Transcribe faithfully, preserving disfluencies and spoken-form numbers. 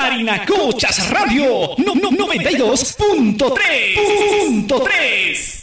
Parinacochas Radio no, no, noventa y dos punto tres.